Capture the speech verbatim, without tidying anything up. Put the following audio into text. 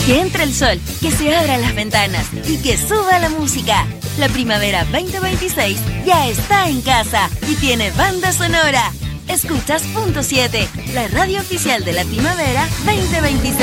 Que entre el sol, que se abran las ventanas y que suba la música. La primavera veinte veintiséis ya está en casa y tiene banda sonora. Escuchas Punto siete, la radio oficial de la primavera veinte veintiséis.